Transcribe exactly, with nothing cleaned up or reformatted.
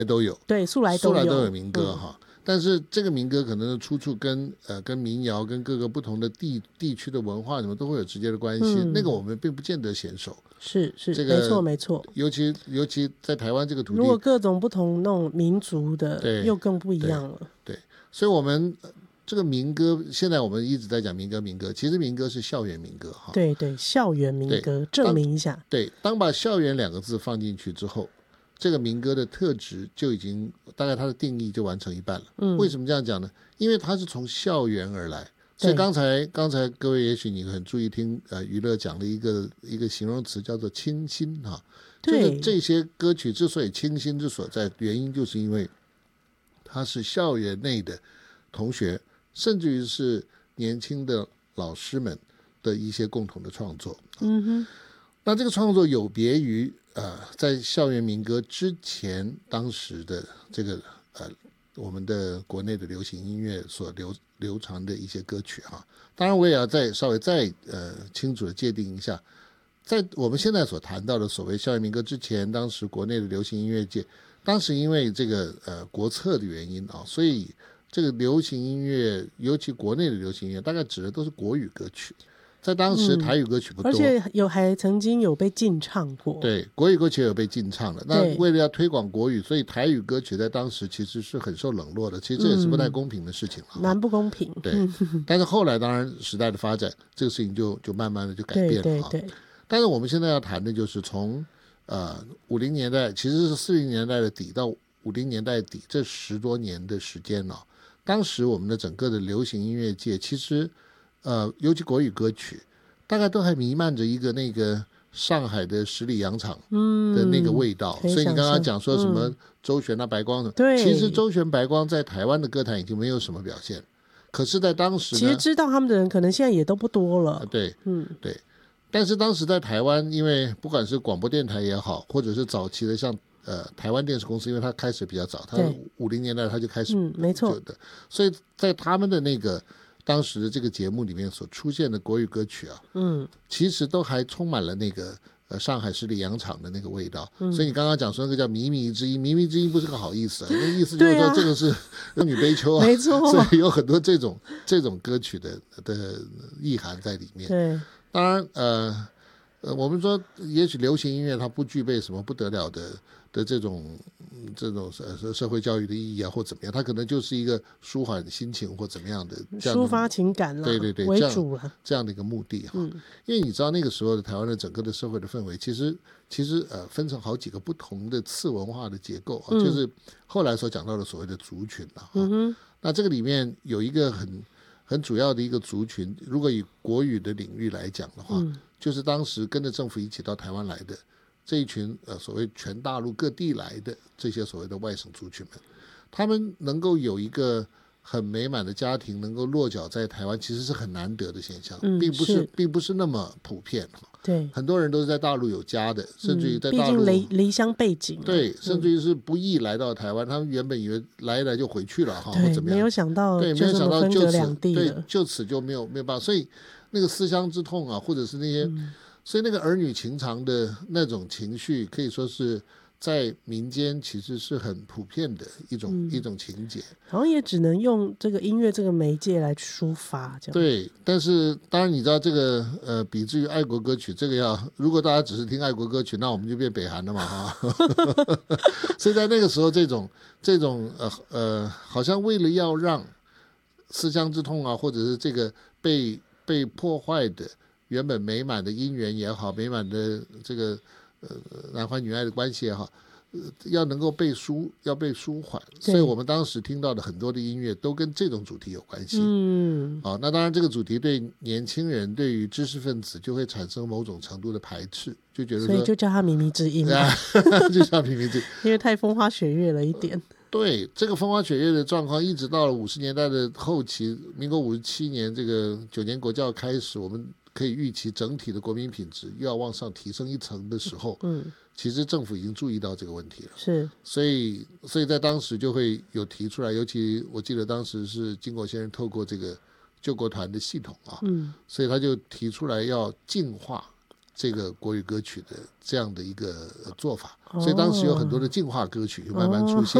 都有， 对，素来都有， 素来都有民歌哈、嗯。但是这个民歌可能出处跟呃跟民谣跟各个不同的地地区的文化什么都会有直接的关系、嗯，那个我们并不见得娴熟。 是是， 这个没错没错。 尤其尤其在台湾这个土地， 如果各种不同那种民族的，又更不一样了。 对，对所以我们这个民歌，现在我们一直在讲民歌，民歌其实民歌是校园民歌哈。 对对，校园民歌，证明一下。 对，当把校园两个字放进去之后。这个民歌的特质就已经大概它的定义就完成一半了、嗯、为什么这样讲呢？因为它是从校园而来，所以刚才刚才各位也许你很注意听呃娱乐讲的一个一个形容词叫做清新哈，就是这些歌曲之所以清新之所在，原因就是因为它是校园内的同学甚至于是年轻的老师们的一些共同的创作。 嗯哼， 那这个创作有别于呃，在校园民歌之前，当时的这个呃，我们的国内的流行音乐所流流传的一些歌曲哈，当然我也要再稍微再呃清楚的界定一下，在我们现在所谈到的所谓校园民歌之前，当时国内的流行音乐界，当时因为这个呃国策的原因啊，所以这个流行音乐，尤其国内的流行音乐，大概指的都是国语歌曲。在当时台语歌曲不多、嗯、 而且有还曾经有被禁唱过。 对，国语歌曲有被禁唱了。那为了要推广国语，所以台语歌曲在当时其实是很受冷落的，其实这也是不太公平的事情了、嗯、 蛮不公平。 对，但是后来当然时代的发展，这个事情就就慢慢的就改变了。 对对对。 但是我们现在要谈的就是从呃五零年代，其实是四零年代的底到五零年代底这十多年的时间呢、哦，当时我们的整个的流行音乐界其实呃，尤其国语歌曲，大概都还弥漫着一个那个上海的十里洋场的那个味道。嗯、所以你刚刚讲说什么周璇啊、白光的， 对， 其实周璇、白光在台湾的歌坛已经没有什么表现，可是，在当时呢， 其实知道他们的人可能现在也都不多了。 啊、对， 嗯， 对。但是当时在台湾，因为不管是广播电台也好，或者是早期的像呃台湾电视公司，因为它开始比较早，它五零年代它就开始， 嗯，没错的，所以在他们的那个当时的这个节目里面所出现的国语歌曲啊， 嗯，其实都还充满了那个呃上海十里洋场的那个味道。 嗯、 所以你刚刚讲说那个叫靡靡之音，靡靡之音不是个好意思、啊，那意思就是说这个是女悲秋啊， 没错， 所以有很多这种这种歌曲的的意涵在里面。 对。 当然呃呃，我们说也许流行音乐它不具备什么不得了的的这种这种社社会教育的意义啊，或怎么样，它可能就是一个舒缓心情或怎么样的这样的抒发情感啦， 对对对， 为主了， 这样的一个目的哈、 嗯。 因为你知道那个时候的台湾的整个的社会的氛围，其实其实呃分成好几个不同的次文化的结构啊、嗯，就是后来所讲到的所谓的族群了、啊、 嗯哼。 那这个里面有一个很很主要的一个族群，如果以国语的领域来讲的话、嗯，就是当时跟着政府一起到台湾来的这一群呃所谓全大陆各地来的这些所谓的外省族群们，他们能够有一个很美满的家庭，能够落脚在台湾，其实是很难得的现象， 嗯、 并不是是并不是那么普遍。 对， 很多人都是在大陆有家的，甚至于在大陆，毕竟离乡背景， 对，甚至于是不易来到台湾，嗯、他们原本以为来一来就回去了哈，或怎么样， 没有想到， 对，没有想到就此， 对， 就此就没有没有办法，所以那个思乡之痛啊，或者是那些。嗯，所以那个儿女情长的那种情绪，可以说是在民间其实是很普遍的一种、嗯、一种情节， 好像也只能用这个音乐这个媒介来抒发这样。 对，但是当然你知道这个呃，比至于爱国歌曲，这个要如果大家只是听爱国歌曲，那我们就变北韩了嘛哈。所以在那个时候，这种这种呃呃，好像为了要让思乡之痛啊，或者是这个被被破坏的原本美满的姻缘也好，美满的这个呃男欢女爱的关系也好，呃、要能够被舒要被舒缓，所以我们当时听到的很多的音乐都跟这种主题有关系。 嗯， 好、哦，那当然这个主题对年轻人、对于知识分子就会产生某种程度的排斥，就觉得说， 所以就叫他靡靡之音嘛， 就叫靡靡之音， 因为太风花雪月了一点。 对，这个风花雪月的状况，一直到了五十年代的后期，民国五十七年这个九年国教开始，我们可以预期整体的国民品质又要往上提升一层的时候， 嗯， 其实政府已经注意到这个问题了， 是， 所以所以在当时就会有提出来，尤其我记得当时是金国先生透过这个救国团的系统啊， 嗯， 所以他就提出来要净化这个国语歌曲的这样的一个做法，所以当时有很多的进化歌曲就慢慢出现。